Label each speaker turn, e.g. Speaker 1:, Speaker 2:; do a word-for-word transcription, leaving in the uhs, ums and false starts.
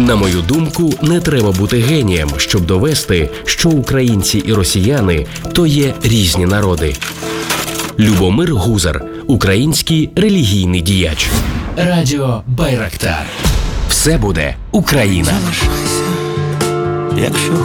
Speaker 1: На мою думку, не треба бути генієм, щоб довести, що українці і росіяни – то є різні народи. Любомир Гузар, український релігійний діяч. Радіо Байрактар. Все буде Україна.
Speaker 2: Залишайся, якщо